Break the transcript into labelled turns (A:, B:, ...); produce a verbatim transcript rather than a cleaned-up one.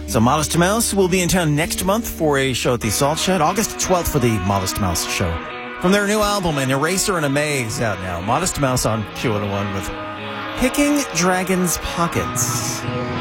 A: So Modest Mouse will be in town next month for a show at the Salt Shed. August twelfth for the Modest Mouse show. From their new album, An Eraser and a Maze, out now. Modest Mouse on Q one oh one with Picking Dragon's Pockets.